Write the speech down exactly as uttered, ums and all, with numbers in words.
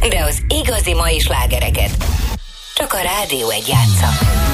de az igazi mai slágereket csak a Rádió egy játsza.